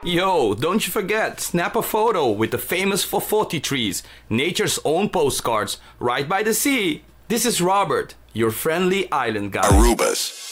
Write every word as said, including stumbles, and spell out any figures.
Yo, don't you forget, snap a photo with the famous Fofoti trees, nature's own postcards, right by the sea. This is Robert, your friendly island guy. Arubas.